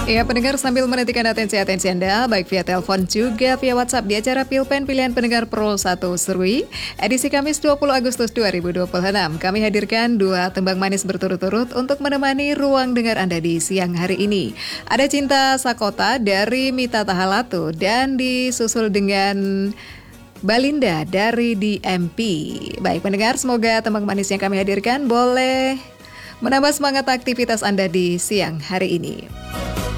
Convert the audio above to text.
Ya, pendengar, sambil menantikan atensi Anda, baik via telepon juga via WhatsApp di acara Pilpen Pilihan Pendengar Pro 1 Serui, edisi Kamis 20 Agustus 2026. Kami hadirkan dua tembang manis berturut-turut untuk menemani ruang dengar Anda di siang hari ini. Ada Cinta Sakota dari Mita Tahalatu dan disusul dengan Balinda dari DMP. Baik pendengar, semoga tembang manis yang kami hadirkan boleh menambah semangat aktivitas Anda di siang hari ini.